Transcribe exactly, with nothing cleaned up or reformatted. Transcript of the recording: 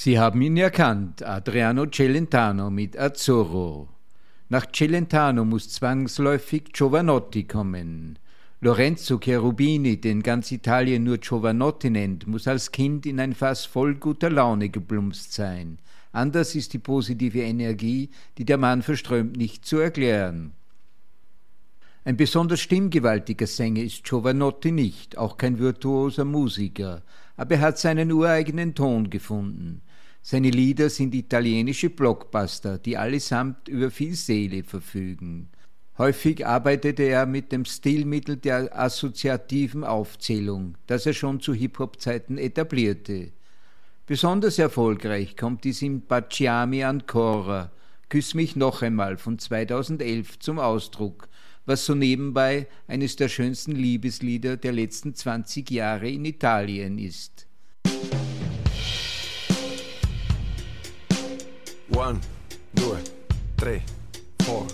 Sie haben ihn erkannt, Adriano Celentano mit Azzurro. Nach Celentano muss zwangsläufig Jovanotti kommen. Lorenzo Cherubini, den ganz Italien nur Jovanotti nennt, muss als Kind in ein Fass voll guter Laune geplumpst sein. Anders ist die positive Energie, die der Mann verströmt, nicht zu erklären. Ein besonders stimmgewaltiger Sänger ist Jovanotti nicht, auch kein virtuoser Musiker, aber er hat seinen ureigenen Ton gefunden. Seine Lieder sind italienische Blockbuster, die allesamt über viel Seele verfügen. Häufig arbeitete er mit dem Stilmittel der assoziativen Aufzählung, das er schon zu Hip-Hop-Zeiten etablierte. Besonders erfolgreich kommt dies im Baciami ancora, Küss mich noch einmal von zweitausendelf zum Ausdruck, was so nebenbei eines der schönsten Liebeslieder der letzten zwanzig Jahre in Italien ist. One, due, tre, four.